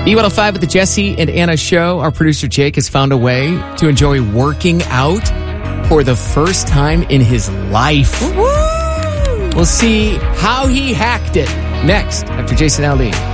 E105 with the Jesse and Anna show. Our producer Jake has found a way to enjoy working out for the first time in his life. Woo-hoo! We'll see how he hacked it next after Jason Aldean.